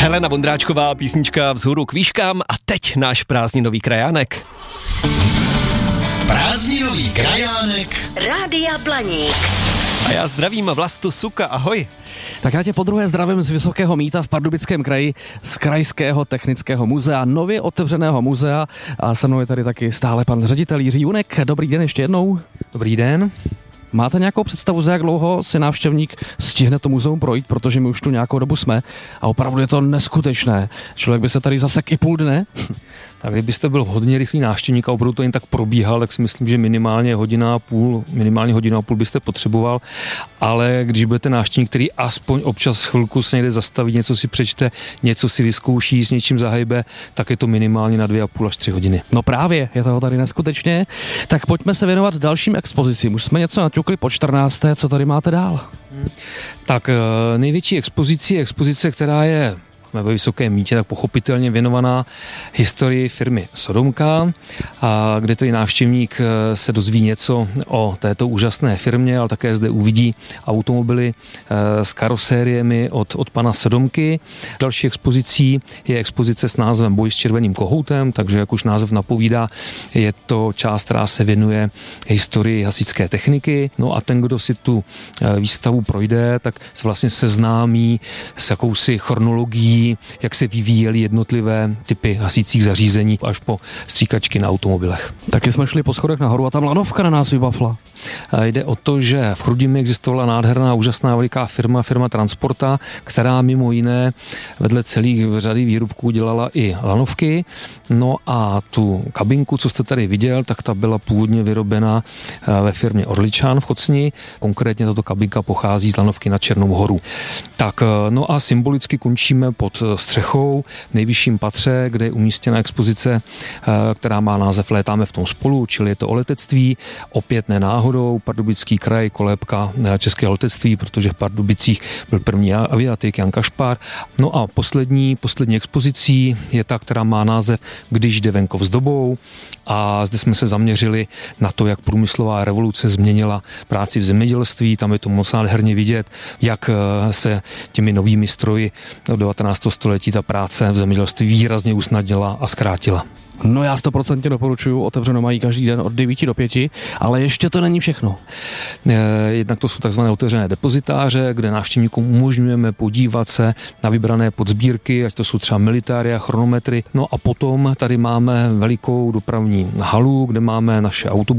Helena Vondráčková, písnička Vzhůru k výškám a teď náš prázdninový krajánek. Prázdninový krajánek Rádia Blaník. A já zdravím Vlastu Suka, ahoj. Tak já tě podruhé zdravím z Vysokého Mýta v Pardubickém kraji, z Krajského technického muzea, nově otevřeného muzea a se mnou je tady taky stále pan ředitel Jiří Junek. Dobrý den ještě jednou. Dobrý den. Máte nějakou představu, za jak dlouho si návštěvník stihne to muzeum projít, protože my už tu nějakou dobu jsme a opravdu je to neskutečné. Člověk by se tady zasek i půl dne. Tak kdybyste byl hodně rychlý návštěvník a opravdu to jen tak probíhal, tak si myslím, že minimálně hodinu a půl byste potřeboval, ale když budete návštěvník, který aspoň občas chvilku se někde zastaví, něco si přečte, něco si vyzkouší, s něčím zahejbe, tak je to minimálně na 2,5 až 3 hodiny. No právě, je toho tady neskutečně. Tak pojďme se věnovat dalším expozicím. Už jsme něco naťukli po 14. Co tady máte dál? Tak největší expozice je expozice, která je ve Vysokém Mýtě, tak pochopitelně věnovaná historii firmy Sodomka, a kde tedy návštěvník se dozví něco o této úžasné firmě, ale také zde uvidí automobily s karosériemi od pana Sodomky. Další expozicí je expozice s názvem Boj s červeným kohoutem, takže jak už název napovídá, je to část, která se věnuje historii hasičské techniky. No a ten, kdo si tu výstavu projde, tak se vlastně seznámí s jakousi chronologií, jak se vyvíjely jednotlivé typy hasicích zařízení až po stříkačky na automobilech. Taky jsme šli po schodech nahoru a tam lanovka na nás vybafla. Jde o to, že v Chrudimi existovala nádherná, úžasná veliká firma Transporta, která mimo jiné vedle celých řady výrobků dělala i lanovky. No a tu kabinku, co jste tady viděl, tak ta byla původně vyrobena ve firmě Orličan v Chocni. Konkrétně tato kabinka pochází z lanovky na Černou Horu. Tak, no a symbolicky končíme pod střechou v nejvyšším patře, kde je umístěna expozice, která má název Létáme v tom spolu, čili je to o letectví. Opět nenáhodou Pardubický kraj, kolébka českého letectví, protože v Pardubicích byl první aviatik Jan Kašpar. No a poslední expozicí je ta, která má název Když jde venkov s dobou, a zde jsme se zaměřili na to, jak průmyslová revoluce změnila práci v zemědělství. Tam je to moc nádherně vidět, jak se těmi novými stroji do 19. století ta práce v zemědělství výrazně usnadnila a zkrátila. No já 100% doporučuju, otevřeno mají každý den od 9 do 5, ale ještě to není všechno. Jednak to jsou takzvané otevřené depozitáře, kde návštěvníkům umožňujeme podívat se na vybrané podsbírky, ať to jsou třeba militária, chronometry. No a potom tady máme velikou dopravní halu, kde máme naše autobusy,